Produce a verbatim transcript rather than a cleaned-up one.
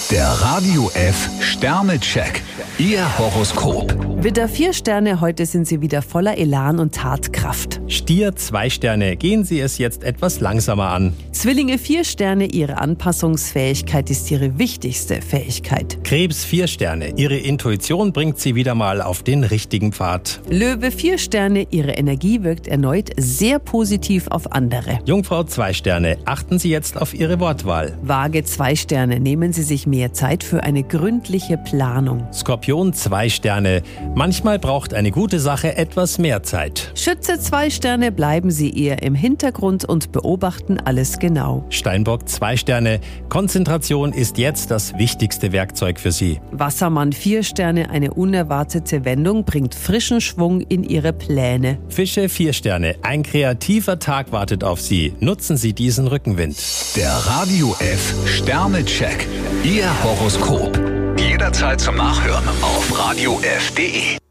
Der Radio F Sternecheck. Ihr Horoskop. Widder vier Sterne, heute sind Sie wieder voller Elan und Tatkraft. Stier zwei Sterne, gehen Sie es jetzt etwas langsamer an. Zwillinge vier Sterne, Ihre Anpassungsfähigkeit ist Ihre wichtigste Fähigkeit. Krebs vier Sterne, Ihre Intuition bringt Sie wieder mal auf den richtigen Pfad. Löwe vier Sterne, Ihre Energie wirkt erneut sehr positiv auf andere. Jungfrau zwei Sterne, achten Sie jetzt auf Ihre Wortwahl. Waage zwei Sterne, nehmen Sie sich mehr Zeit für eine gründliche Planung. Skorpion zwei Sterne, manchmal braucht eine gute Sache etwas mehr Zeit. Schütze zwei Sterne, bleiben Sie eher im Hintergrund und beobachten alles genau. Steinbock zwei Sterne, Konzentration ist jetzt das wichtigste Werkzeug für Sie. Wassermann vier Sterne, eine unerwartete Wendung bringt frischen Schwung in Ihre Pläne. Fische vier Sterne, ein kreativer Tag wartet auf Sie. Nutzen Sie diesen Rückenwind. Der Radio F Sternecheck. Ihr Horoskop. Jederzeit zum Nachhören auf radio f punkt de.